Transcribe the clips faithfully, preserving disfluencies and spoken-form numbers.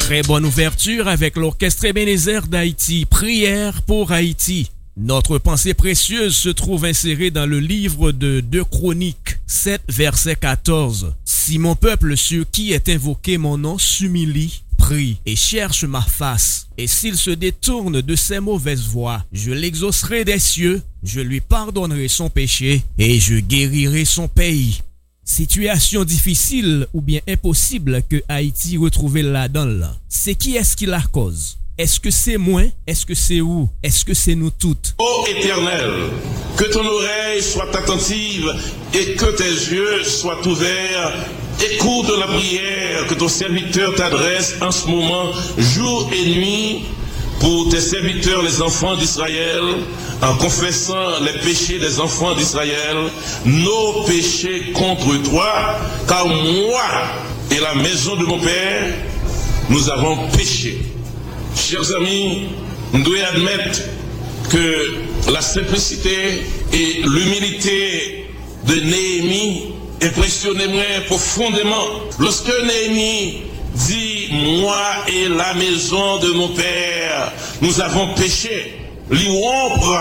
Très bonne ouverture avec l'Orchestre Ebenezer d'Haïti, Prière pour Haïti. Notre pensée précieuse se trouve insérée dans le livre de deux Chroniques, sept, verset quatorze. Si mon peuple sur qui est invoqué mon nom s'humilie, prie et cherche ma face, et s'il se détourne de ses mauvaises voies, je l'exaucerai des cieux, je lui pardonnerai son péché et je guérirai son pays. Situation difficile ou bien impossible que Haïti retrouve là-dedans. C'est qui est-ce qui la cause? Est-ce que c'est moi? Est-ce que c'est où? Est-ce que c'est nous toutes? Ô Éternel, que ton oreille soit attentive et que tes yeux soient ouverts. Écoute la prière que ton serviteur t'adresse en ce moment, jour et nuit, pour tes serviteurs, les enfants d'Israël, en confessant les péchés des enfants d'Israël, nos péchés contre toi, car moi et la maison de mon Père, nous avons péché. Chers amis, nous devons admettre que la simplicité et l'humilité de Néhémie impressionnaient moi profondément. Lorsque Néhémie dit « Moi et la maison de mon Père, nous avons péché », lui rompre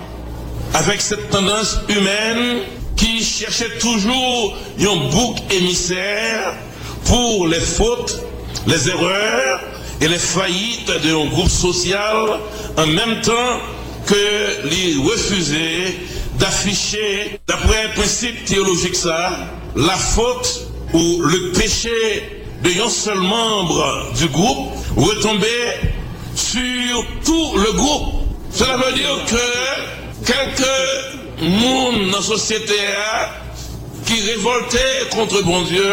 avec cette tendance humaine qui cherchait toujours un bouc émissaire pour les fautes, les erreurs et les faillites d'un groupe social, en même temps que lui refuser d'afficher, d'après un principe théologique ça, la faute ou le péché d'un seul membre du groupe retombait sur tout le groupe. Cela veut dire que quelques monde dans la société qui révoltait contre bon Dieu,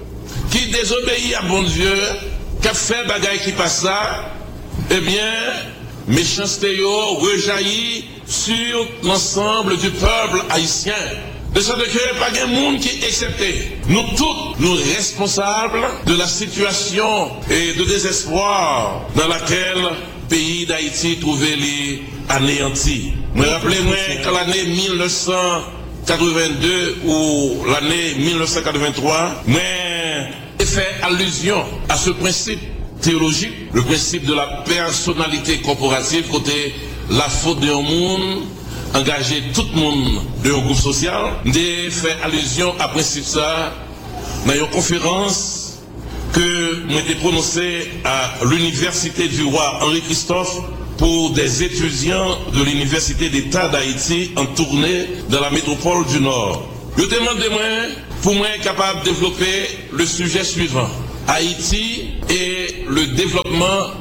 qui désobéit à bon Dieu, qui a fait bagaille qui passe ça, eh bien, méchanceté rejaillit sur l'ensemble du peuple haïtien. De sorte que pas de monde qui est excepté. Nous tous, nous responsables de la situation et de désespoir dans laquelle le pays d'Haïti trouvait les anéantis. Me rappelez-moi que l'année mille neuf cent quatre-vingt-deux ou l'année mille neuf cent quatre-vingt-trois, mais fait allusion à ce principe théologique, le principe de la personnalité corporative, côté la faute d'un monde, engager tout le monde d'un groupe social, de faire allusion à principe ça dans une conférence que m'a été prononcée à l'université du roi Henri Christophe pour des étudiants de l'université d'État d'Haïti en tournée dans la métropole du Nord. Je demande de moi, pour moi, être capable de développer le sujet suivant. Haïti et le développement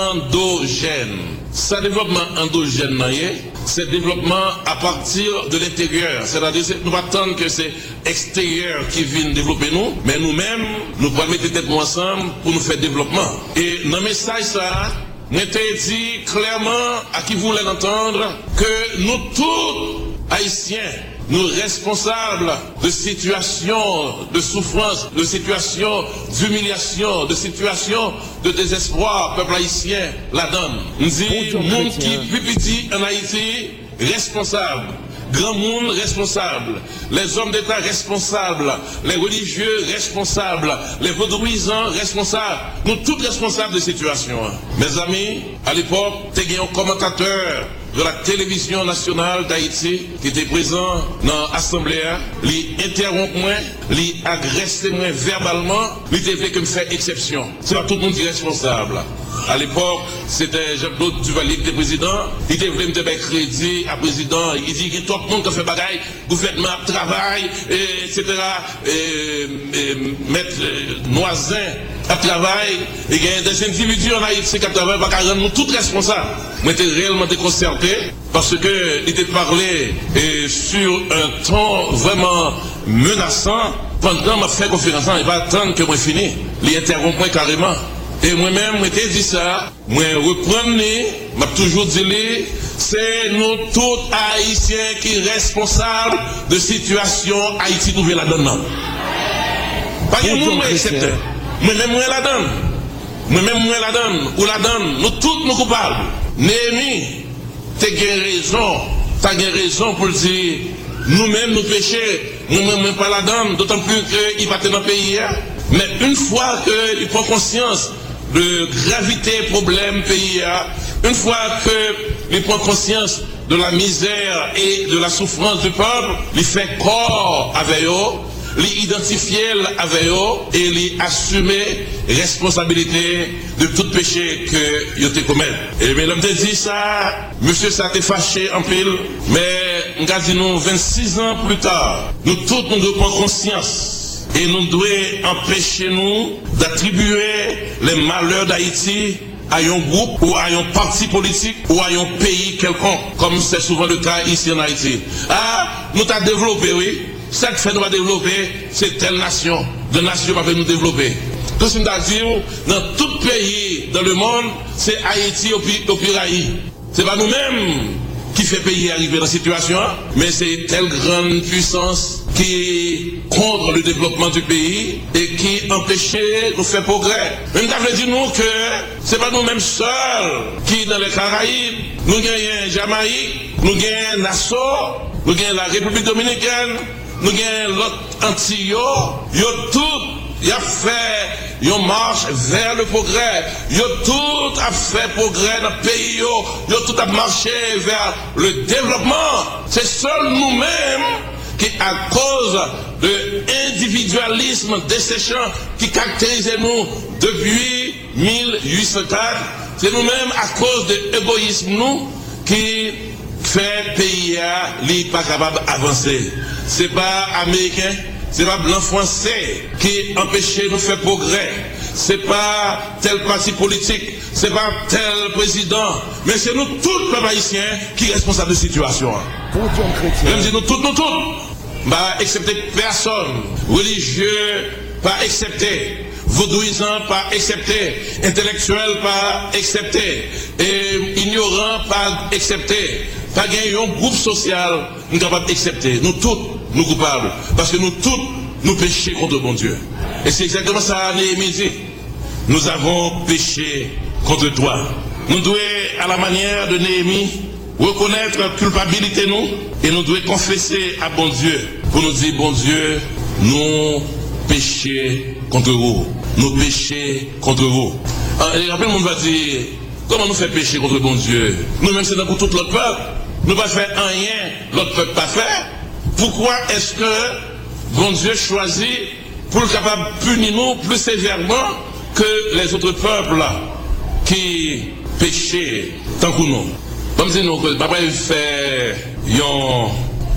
endogène. Ce développement endogène, c'est développement à partir de l'intérieur. C'est-à-dire que nous attendons que c'est extérieur qui vient développer nous, mais nous-mêmes, nous pouvons mettre tête ensemble pour nous faire développement. Et dans le message, ça, nous avons dit clairement à qui voulait l'entendre que nous tous, Haïtiens, nous responsables de situations de souffrance, de situations d'humiliation, de situations de désespoir, peuple haïtien, la donne. Nous disons, monde qui pipiti en Haïti, responsable. Grand monde responsable, les hommes d'État responsables, les religieux responsables, les vaudouisants responsables, nous tous responsables de situation. Mes amis, à l'époque, il y a un commentateur de la télévision nationale d'Haïti qui était présent dans l'Assemblée, il interrompt moi, il agresse moi verbalement, il devait que me faire exception. C'est pas tout le monde qui est responsable. À l'époque, c'était Jean-Claude Duvalier qui était président, il devait me donner crédit à président, il dit que tout le monde qui fait bagaille, gouvernement, travail, et, etc. Et, et, mettre Noisin à travail, et il y a des individus en Haïti qui travaillent, pas rendre nous tous responsables. Moi, j'étais réellement déconcerté parce que il était parlé et sur un ton vraiment menaçant. Pendant ma fait conférence, il va attendre que moi finisse. Il interrompt carrément. Et moi-même, moi t'ai dit ça, moi reprendre, m'a toujours dit, c'est nous tous Haïtiens qui sont responsables de situation Haïti trouvé là-dedans. Pas de monde accepté. Moi-même, moi là-dedans. Moi-même, moi là-dedans. Ou là-dedans, nous tous nous coupables. Néhémie, t'as raison, t'as raison pour le dire, nous-mêmes nous péchons, nous-mêmes pas là-dedans, d'autant plus qu'il va être dans le pays. Mais une fois qu'il prend conscience de gravité problème pays a, une fois que il prend conscience de la misère et de la souffrance du peuple, il fait corps avec eux, il identifie avec eux et il assume responsabilité de tout péché que il te commet. Et bien l'homme te dit ça, monsieur ça t'est fâché en pile, mais nous dit nous vingt-six ans plus tard, nous tous nous devons prendre conscience et nous devons empêcher nous d'attribuer les malheurs d'Haïti à un groupe ou à un parti politique ou à un pays quelconque, comme c'est souvent le cas ici en Haïti. Ah, nous t'avons développé, oui. Ce qui fait nous développer, c'est telle nation. De nation va nous développer. Tout ce qu'on a dit, dans tout pays dans le monde, c'est Haïti au pire Haïti. C'est pas nous-mêmes qui fait pays arriver dans cette situation, mais c'est telle grande puissance qui contre le développement du pays et qui empêchait de faire progrès. Nous avons dit nous que c'est pas nous-mêmes seuls qui dans les Caraïbes, nous gagnons Jamaïque, nous gagnons Nassau, nous gagnons la République dominicaine, nous gagnons l'autre Antilles, yo tout y a fait une marche vers le progrès, yo tout a fait progrès dans le pays, yo, yo tout a marché vers le développement. C'est seul nous-mêmes qui, à cause de l'individualisme desséchant qui caractérise nous depuis mille huit cent quatre, c'est nous-mêmes à cause de l'égoïsme nous qui fait pays n'est pas capable d'avancer. C'est pas américain, c'est pas blanc français qui empêche de faire progrès. C'est pas tel parti politique, c'est pas tel président, mais c'est nous tous les peuple haïtien qui est responsable de la situation. Même si nous tous, nous tous, bah, excepté personne, religieux, pas excepté, vaudouisant, pas excepté, intellectuel, pas excepté, et ignorant, pas excepté, pas gagner un groupe social, nous sommes capables d'accepter. Nous tous, nous coupables, parce que nous tous, nous péchons contre bon Dieu. Et c'est exactement ça, Néhémie dit. Nous avons péché contre toi. Nous devons, à la manière de Néhémie, reconnaître la culpabilité nous, et nous devons confesser à bon Dieu, pour nous dire, bon Dieu, nous péchons contre vous. Nous péchons contre vous. Et après, le monde va dire, comment nous fait pécher contre bon Dieu? Nous-mêmes, c'est dans tout l'autre peuple. Nous ne pas faire rien, l'autre peuple pas faire. Pourquoi est-ce que bon Dieu choisit pour le capable de punir nous plus sévèrement que les autres peuples là, qui péchaient tant que nous? Comme si nous, papa fait une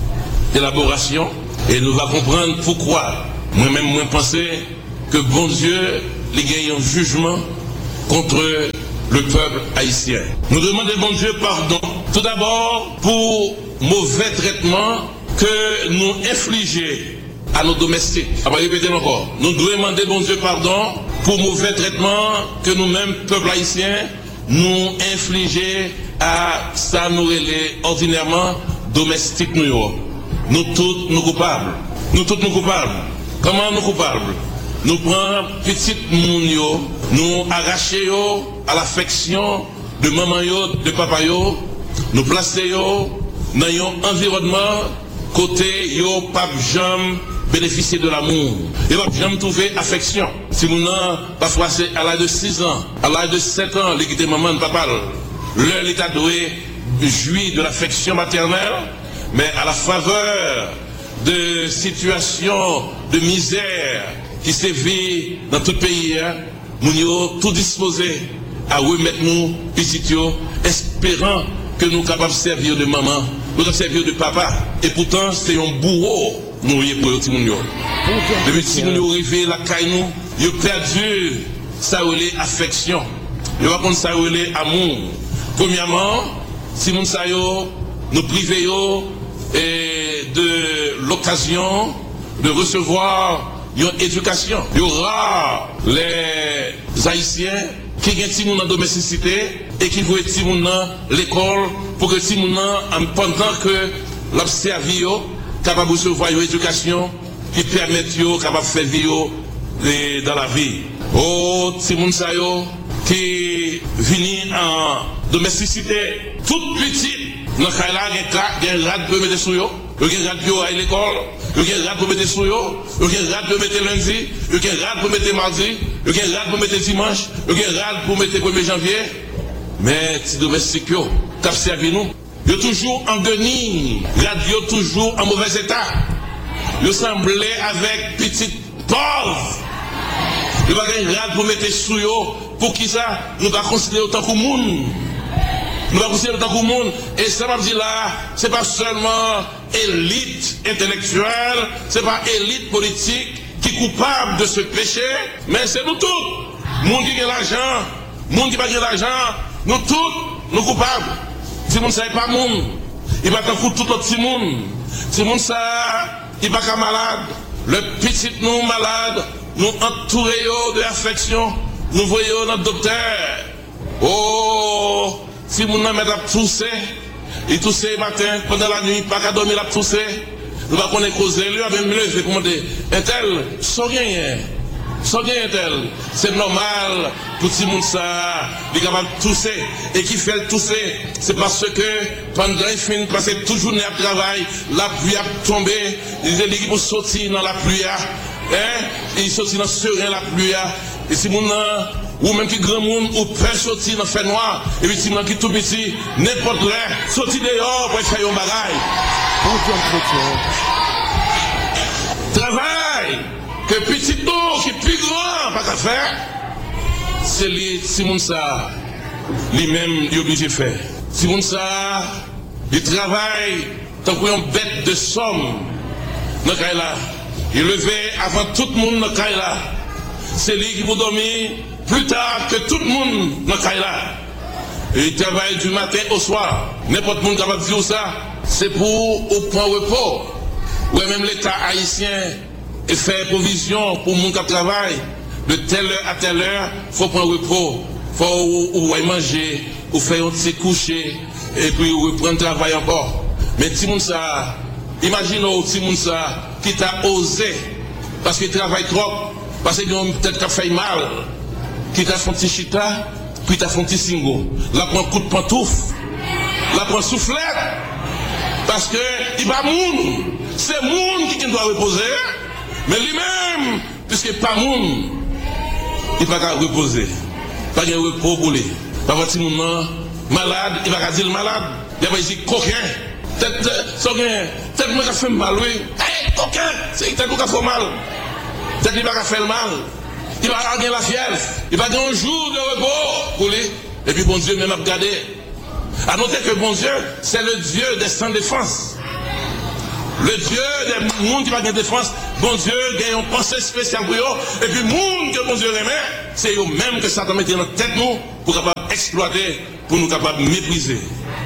élaboration et nous allons comprendre pourquoi. Moi-même, moi penser que bon Dieu, il gagne un jugement contre le peuple haïtien. Nous demandons bon Dieu pardon, tout d'abord pour mauvais traitement que nous infligeons à nos domestiques. On va répéter encore. Nous devons demander bon Dieu pardon pour mauvais traitement que nous-mêmes, peuple haïtien, nous infligeons à ça nous relais ordinairement domestiques nous. Nous tous nous coupables. Nous tous nous coupables. Comment nous coupables? Nous prenons petit moun, nous arrachons à l'affection de maman yo, de papa yo, nous plaçons dans un environnement côté yo pas jamais bénéficier de l'amour. Et pas jamais trouver affection. Si nous n'avons parfois c'est à l'âge de six ans, à l'âge de sept ans, les quitter maman de papa, leur l'état doué jouir de l'affection maternelle, mais à la faveur de situations de misère qui sévit dans tout le pays, nous sommes tout disposés à remettre nous, petits, espérant que nous sommes capables de servir de maman, nous sommes servir de papa. Et pourtant, c'est un bourreau, nous y pour les nous. Depuis que nous sommes arrivés, la caille nous, nous avons perdu ça relais affection. Nous avons ça relais amour. Premièrement, si nous nous privons de l'occasion de recevoir une éducation. Il y aura les Haïtiens qui ont dans la domesticité et qui vont être dans l'école pour que si pendant que l'observi capable de recevoir une éducation qui permet de capable faire vivre dans la vie. Oh, Timoun Sayo qui vient en domesticité toute petite, dans le cas là, il y a un rat de mettre sur eux. Yo gen rad pour aller à l'école, yo gen rad pour mettre sou yo, yo gen rad pour mettre lundi, yo gen rad pour mettre mardi, yo gen rad pour mettre dimanche, yo gen rad pour mettre premier janvier. Mais ti domestique yo, k'ap servi nous, yo toujours en guenille, radio toujours en mauvais état. Yo semblait avec petit pauvre. Yo pas gen rad pour mettre sou yo, pour qui ça nous pas considérer autant que monde. Nous allons considérer autant que monde. Et ça m'a dit là, c'est pas seulement élite intellectuelle, c'est pas élite politique qui est coupable de ce péché, mais c'est nous tous. Monde qui a l'argent, monde qui n'a pas l'argent, nous tous, nous coupables. Si monde ça n'est pas monde, il va t'en foutre tout autre petit monde. Si monde ça, il va pas malade. Le petit nous malade, nous entourons de affection, nous voyons notre docteur. Oh! Si mon homme a toussé, il tousse le matin, pendant la nuit, pas qu'à dormir, il a toussé, nous va connaître causer, lui, avec me lever, pour demander, un tel, sans rien, sans rien, un tel, c'est normal, pour si moun ça, il est capable de tousser, et qui fait le tousser, c'est parce que, pendant il finit, passer toute journée à travail, la pluie a tombé, il est pour sortir dans la pluie, hein, il sortit dans le serein, la pluie, et si mon ou même qui grand monde, ou peut sortir dans le fait noir, et puis si mon qui tout petit, n'importe où, sortir dehors pour faire un bagaille. Travail, que petit tour qui est plus grand, pas qu'à faire, c'est lui, si mon ça, lui-même, il est obligé de faire. Si mon ça, il travaille, tant qu'on bête de somme, dans le là, il levait avant tout le monde dans le là. C'est lui qui vous dormir plus tard que tout le monde dans le là. Et il travaille du matin au soir. N'importe qui capable de dire ça, c'est pour au point repos. Ou même l'État haïtien fait provision pour le monde qui travaille. De telle heure à telle heure, il faut prendre repos. Il faut ou, ou manger, ou faire un petit coucher, et puis reprendre le travail encore. Mais tout le monde ça, imaginez tout le monde ça, qui t'a osé, parce qu'il travaille trop. Parce qu'il a peut-être qu'il a fait mal, qu'il t'a fait un petit chita, puis t'a fait un petit singo. Là, prend un coup de pantoufle, là, prend soufflette, parce que il va moun, c'est moun qui doit reposer, mais lui-même, puisque pas moun, il va pas reposer, pas de repos pour lui. Pas voir si moun malade, il va pas dire malade, il va dire coquin, peut-être, peut-être, moi, qui fait mal, oui, hey, coquin, c'est peut-être qui fait mal. Peut-être qu'il va faire le mal, il va gagner la fièvre, il va gagner un jour de repos pour lui. Et puis bon Dieu même a regardé. À noter que bon Dieu, c'est le Dieu des sans défense. Le Dieu des mondes qui va gagner défense, bon Dieu gagne une pensée spéciale pour eux. Et puis le monde que bon Dieu remet, c'est eux même que Satan mettait dans la tête nous pour capable exploiter, pour nous capable mépriser.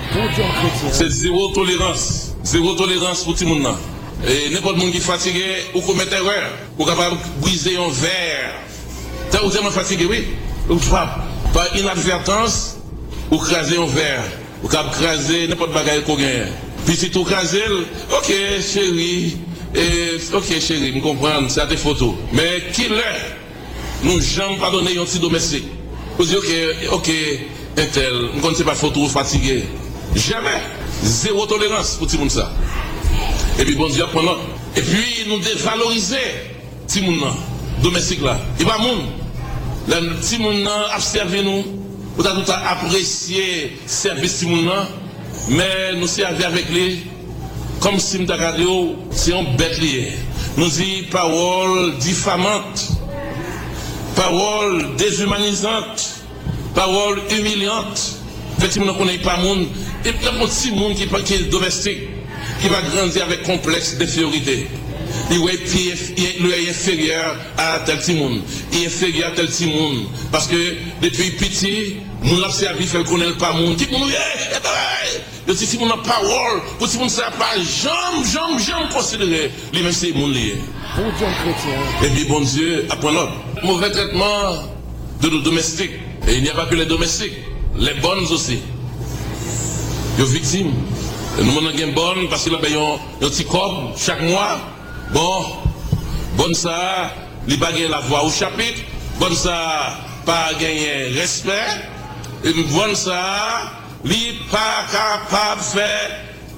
C'est zéro tolérance. Zéro tolérance pour tout le monde. Et n'importe qui est fatigué ou commet erreur, ou capable de briser un verre. T'as tellement fatigué, oui, ou frappe. Par inadvertance, ou craser un verre, ou capable de craser n'importe bagaille qu'on gagne. Puis si tu crases, ok chérie, et, ok chérie, me comprendre, c'est à tes photos. Mais qui l'est, nous jamais pardonner un petit domestique. Vous dites ok, ok, un tel, nous ne sais pas photo fatigué. Jamais. Zéro tolérance pour tout le monde ça. Et puis bon Dieu prend note. Et puis nous dévaloriser petit monde domestique là. Il va moun. Le petit monde a servi nous. Nous avons tout apprécié service petit monde mais nous servons avec lui comme si nous avons c'est un bête lié. Nous dit parole diffamante, parole déshumanisante, parole humiliante. Effectivement, nous ne connaissons pas le monde. Et puis, il y a un petit monde qui est domestique, qui va grandir avec complexe d'infériorité. Il est inférieur à tel petit monde. Il est inférieur à tel petit monde. Parce que depuis petit, nous l'avons servi, fait qu'on n'ait pas le monde. Qui nous est pareil. Le petit monde n'a pas parole. Le petit monde ne sait pas jamais, jamais, jamais considérer. Lui-même, c'est le monde lié. Bon Dieu chrétien. Et puis, bon Dieu, après notre mauvais traitement de nos domestiques. Et il n'y a pas que les domestiques, les bonnes aussi. Ils sont victimes. Nous avons une bonne parce qu'il a un petit corps chaque mois. Bon, bonne ça, il n'a pas gagné la voix au chapitre. Bonne ça, pas gagné respect. Et bonne ça, il n'est pas capable de faire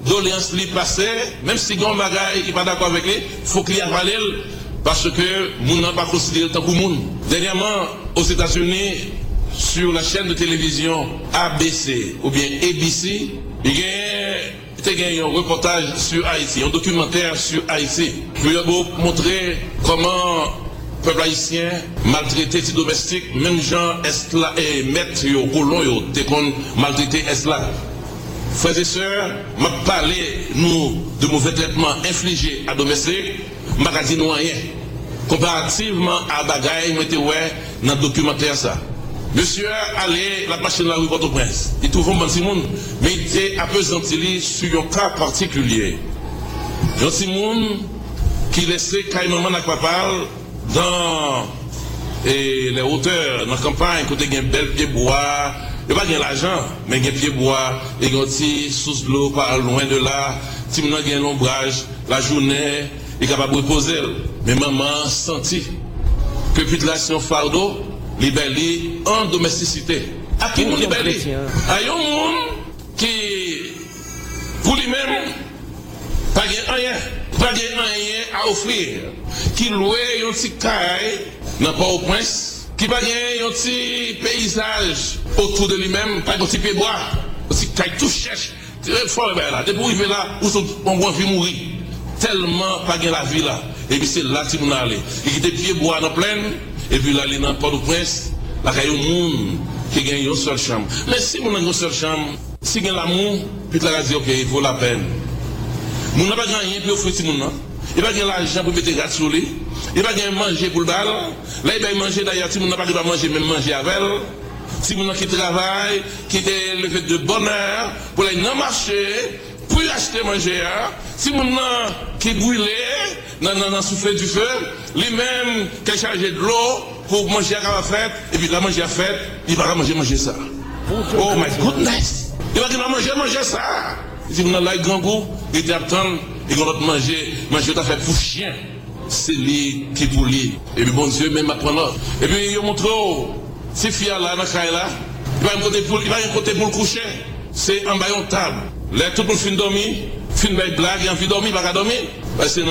doléance lui passer, même si gon bagaille il pas d'accord avec lui, faut qu'il y avale parce que moun n'a pas considéré tant que moun. Dernièrement aux États-Unis sur la chaîne de télévision A B C ou bien A B C, il y a un reportage sur Haïti, un documentaire sur Haïti. Puis il a montré comment le peuple haïtien maltraité les domestiques, même gens esclaves et maîtres et colons, ils maltraité esclaves. Frères et sœurs, m'a parlé nous de mauvais traitements infligés à domestiques, m'a dit nous rien. Comparativement à bagaille, mettez ouais dans le documentaire ça. Monsieur allait la machine la rue Port-au-Prince. Il trouve un petit monde, mais il était apesanti sur un cas particulier. Un petit monde qui laissait carrément la parle dans et les hauteurs, dans la campagne, côté il y a un bel pied bois. Il n'y a pas de l'argent, mais il y a un pied bois, et il y a un petit sous l'eau, pas loin de là. Si il y a un ombrage, la journée, il est capable de reposer. Mais maman sentit que puis de là, c'est un fardeau. Libellé en domesticité. À qui nous libellé? À un monde qui, pour lui-même, pas rien, pas rien à offrir, qui loue un petit caille, n'a pas au prince, qui pas un petit paysage autour de lui-même, pas un petit pied bois, un petit caille tout cherche, très fort là, depuis où il est là, où on voit vie mourir. Tellement pas la vie là. Et puis c'est là que nous allons. Il y a des pieds bois dans pleine. Et puis là, il y a Port-au-Prince, là, il y a un monde qui gagne une seule chambre. Mais si on a une seule chambre, si on a l'amour, puis là, il dit, ok, il vaut la peine. On n'a pas gagné pour offrir ce monde. Il n'y a pas l'argent pour mettre des gâteaux sur lui. Il n'y a pas manger pour le bal. Là, il va manger d'ailleurs, si on n'a pas manger, même manger avec elle. Si on a qui travaille, qui est levé de bonheur, pour aller dans le marché, pour acheter manger. Si on a qui brûle, dans le souffle du feu, lui-même qui a chargé de l'eau pour manger à la fête, et puis la manger à fête, il va manger, manger ça. Oh my goodness! Il va manger, manger ça. Si vous avez un grand goût, il attend, il va manger, manger ta fête pour chien. C'est lui qui pour lui. Et puis bon Dieu, même apprendre. Et puis il montre, ces filles là, dans la là, il va y côté pour, il va y côté pour le coucher. C'est en bas de table. Là, tout le monde finit dormir, finit de blague, il a envie de dormir, il va pas dormir. Parce que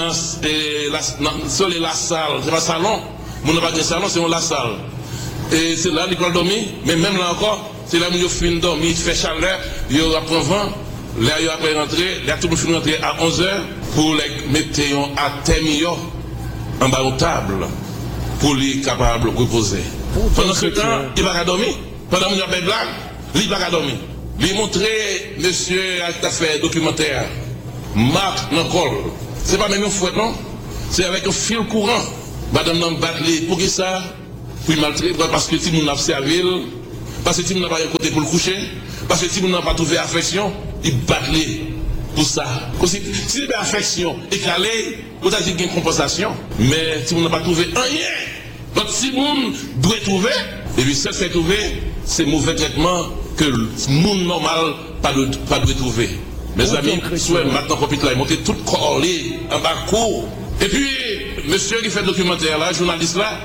c'est la, la salle, c'est pas salon. Mon n'a pas de salon, c'est la salle. Et c'est là qu'il va dormir, mais même là encore, c'est là où il finit de dormir, il fait chaleur, il apprend vent. Là, il après rentrer, là, tout le monde finit rentrer à onze heures pour les mettre à terme en bas de table pour les capables de reposer. Pendant ce temps, il va pas dormir. Pendant qu'il y a des blagues, il va pas dormir. Il montrer, monsieur, qui a fait documentaire, Marc Nancol. C'est pas même un fouet, non? C'est avec un fil courant. Madame n'a pas battu. Pour qui ça? Pour maltraiter, parce que si nous n'avons pas servi, parce que si nous n'avons pas un côté pour le coucher, parce que si nous n'avons pas trouvé affection, il battent pour ça. Si il y a affection et calé, vous avez dit qu'il y a une compensation. Mais si nous n'avons pas trouvé rien, donc si nous devons trouver, et puis ça c'est trouver, c'est mauvais traitement que le monde normal pas de pas de trouver. Mes bon amis, soit maintenant qu'on là, monter tout le corps en bas court. Et puis, monsieur qui fait le documentaire là, journaliste là,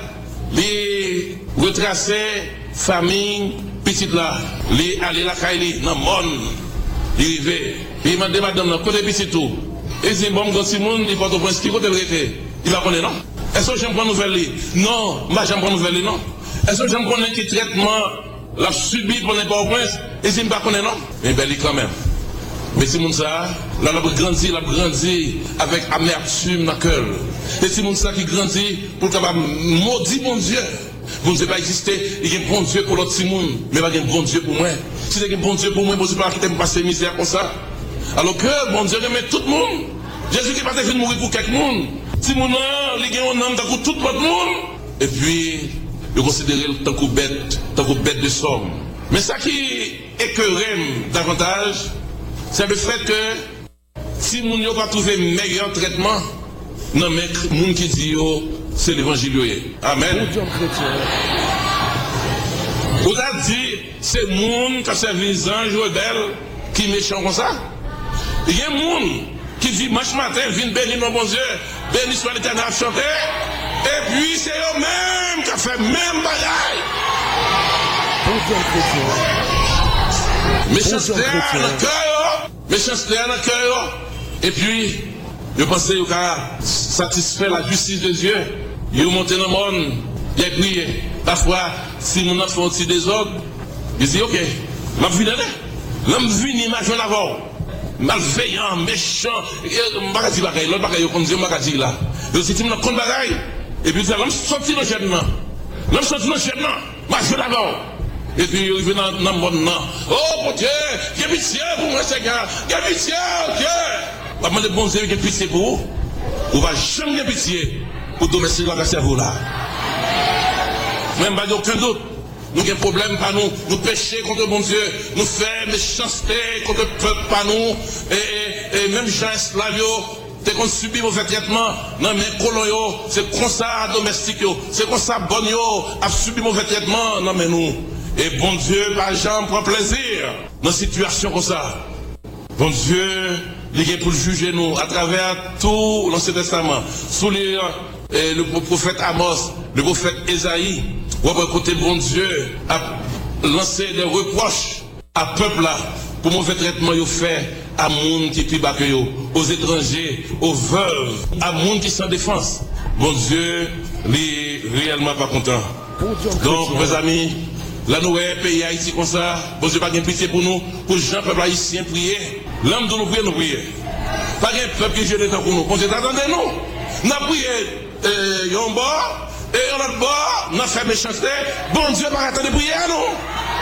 il retracer famille petite là, il aller la caille dans le monde, il arrivé, il m'a demandé madame côté petit tout. Et il dit bon quand Simon il porte au prince qui côté le rété, il va connaître non? Est-ce que j'aime prendre nouvelle non, moi j'aime prendre nouvelle non. Est-ce que j'aime connaître qui traitement l'a subi pour n'importe au prince, et il pas connaître non? Mais ben quand même. Mais si mon ça, là, la grandi, la grandi avec amertume dans le cœur. Et si mon ça qui grandit pour capable maudit mon Dieu. Bon Dieu pas exister, il y a un bon Dieu pour l'autre Simon, mais pas un bon Dieu pour moi. Si il y a un bon Dieu pour moi, bon Dieu pas quitter me passer misère comme ça. Alors que bon Dieu remet tout le monde. Jésus qui pas fait mourir pour quelqu'un monde. Si mon âme, il y a un âme dans tout le monde. Et puis, il considère tant que bête, tant que bête de somme. Mais ça qui écœurait davantage, c'est le fait que si nous n'avons pas trouvé meilleur traitement, non mais moun qui dit c'est l'évangile. Amen. Vous avez dit c'est moun qui a servi les anges rebelles qui méchant comme ça. Il y a un monde qui vit match matin, vient bénir mon bon Dieu, bénir soit l'éternel à chanter, et puis c'est eux-mêmes qui ont fait même bagaille. Méchanceté dans le cœur. méchanceté dans le cœur. Et puis, je pensais qu'il a satisfait la justice de Dieu. Il est monté dans le monde, il a prié. Parfois, si mon enfant fait un petit désordre, il dit ok, je vais venir. Je vais venir, je vais l'avoir. Malveillant, méchant, je ne vais pas dire bagaille, l'autre bagaille, comme Dieu m'a dit là. Je dis, tu me compte bagaille. Et puis, je vais sortir dans le jardin. Je vais sortir dans le jardin, je vais l'avoir. Et puis, il vient dans le monde. Oh, mon Dieu, qu'il y a pitié pour moi, Seigneur. Qu'il y a pitié, ok. Je vais demander bon Dieu, qu'il y a pitié pour vous. Vous ne va jamais avoir pitié pour domestiquer la cerveau là. Même pas aucun doute. Nous avons un problème par nous. Nous péchons contre bon Dieu. Nous faisons méchanceté contre le peuple par nous. Et, et, et même gens esclaves, t'es qu'on subit mauvais traitement. Non, mais colons, c'est comme ça domestique. C'est comme ça bon yo a subi mauvais traitement. Non, mais nous. Et bon Dieu, par exemple, prend plaisir dans une situation comme ça. Bon Dieu, il est pour juger nous à travers tout l'Ancien Testament. Sous les, eh, le prophète Amos, le prophète Ésaïe, ou à côté bon Dieu a lancé des reproches à peuple là pour mauvais traitement qu'il fait à monde qui est plus bas que yo, aux étrangers, aux veuves, à monde qui sans défense. Bon Dieu, il est réellement pas content. Donc, mes amis, là nous est pays Haïti comme ça, bon Dieu pas de pitié pour nous, pour les gens peuple haïtien prier. L'homme de nous prier, nous prier. Pas de peuple qui gêne pour nous. Bon Dieu attendez nous. Nous avons prié euh, yon bord, et l'autre bord, nous avons fait méchanceté. Bon Dieu pas attendre prier à nous.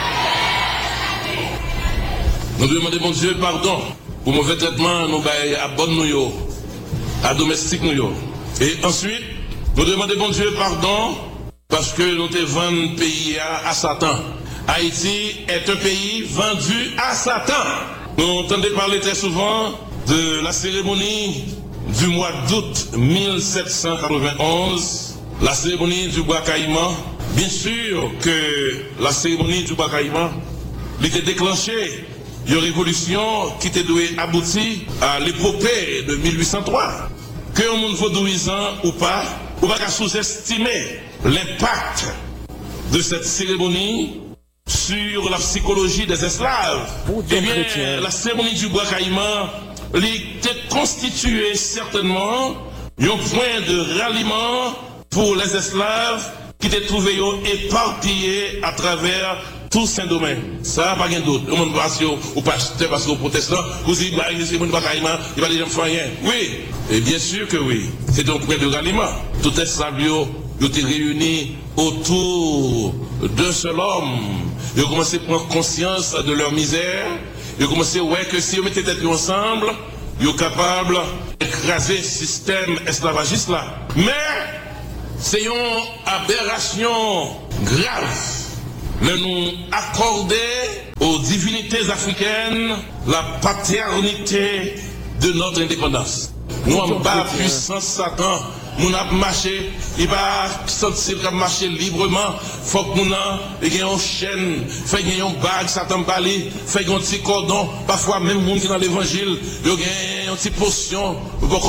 Nous devons demander bon Dieu pardon pour mauvais traitement, nous à bonne nous, à domestique nous. Et ensuite, nous devons demander bon Dieu pardon parce que nous te vendu pays à, à Satan. Haïti est un pays vendu à Satan. Nous entendons parler très souvent de la cérémonie du mois d'août mille sept cent quatre-vingt-onze, la cérémonie du bois caïman. Bien sûr que la cérémonie du bois caïman était déclenchée une révolution qui était douée aboutir à l'épopée de mille huit cent trois. Que un monde vaudouisant ou pas, on va pas sous-estimer l'impact de cette cérémonie sur la psychologie des esclaves. Eh bien, chrétien. La cérémonie du bois caïman était constituée certainement un point de ralliement pour les esclaves qui étaient trouvés éparpillés à travers tout Saint-Domingue. Ça, pas de doute. Le monde passe au pasteur, parce qu'au protestant, vous dites, bah, il n'y a pas caïman, il va dire, rien. Oui, et bien sûr que oui. C'est un point de ralliement. Tout est sabio. Ils étaient réunis autour d'un seul homme. Ils ont commencé à prendre conscience de leur misère. Ils ont commencé à voir que si ils mettaient tête ensemble, ils sont capables d'écraser le système esclavagiste là. Mais c'est une aberration grave de nous accorder aux divinités africaines la paternité de notre indépendance. Nous en bas puissance Satan. Nous avons marché, il va sentir qu'il marcher librement. Il faut que nous ayons une chaîne, fait qu'il y ait une bague, Satan bali, fait qu'il y ait un petit cordon. Parfois, même les gens qui sont dans l'évangile, il y a une petite potion, il y a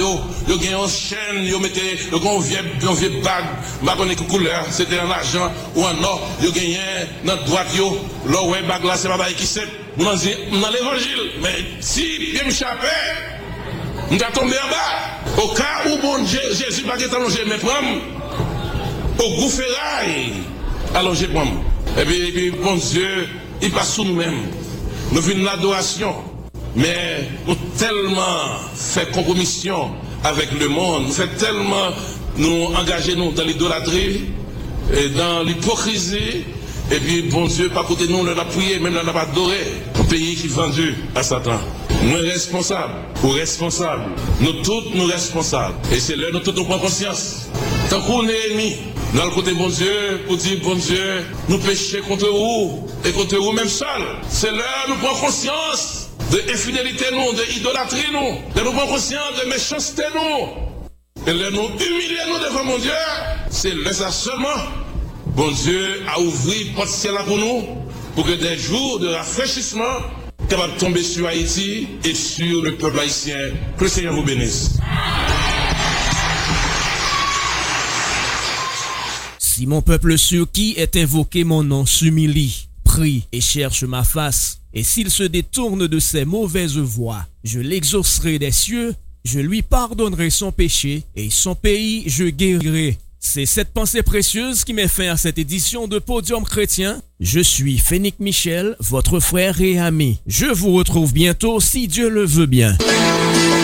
une chaîne, il y a une vieille bague, je ne sais pas quelle couleur, c'était en argent ou en or, il y a dans la droite, l'or, bague là, c'est pas qui c'est. Nous dans l'évangile, mais si il m'échappait, nous sommes tombés en bas. Au cas où bon Jésus va être allongé, mais prendre au goufferail, allongé prendre. Et puis, et puis, bon Dieu, il passe sous nous-mêmes. Nous venons l'adoration, mais nous tellement fait compromission avec le monde, nous fait tellement nous engager nous dans l'idolâtrie et dans l'hypocrisie. Et puis, bon Dieu, pas côté nous, on a prié, même on n'a pas adoré. Un pays qui est vendu à Satan. Nous sommes responsables, ou responsables. Nous tous, nous responsables. Et c'est là nous tous nous prenons conscience. Tant qu'on est ennemis, dans le côté bon Dieu, pour dire bon Dieu, nous péchons contre vous, et contre vous même seuls. C'est là nous prenons conscience de infidélité nous, de idolâtrie nous, de nous prendre conscience de méchanceté nous. Et là nous humilier nous devant mon Dieu. C'est là ça seulement. Bon Dieu a ouvert porte ciel là pour nous, pour que des jours de rafraîchissement capable de tomber sur Haïti et sur le peuple haïtien. Que le Seigneur vous bénisse. Si mon peuple sur qui est invoqué mon nom s'humilie, prie et cherche ma face. Et s'il se détourne de ses mauvaises voies, je l'exaucerai des cieux, je lui pardonnerai son péché, et son pays je guérirai. C'est cette pensée précieuse qui met fin à cette édition de Podium Chrétien. Je suis Fénique Michel, votre frère et ami. Je vous retrouve bientôt si Dieu le veut bien.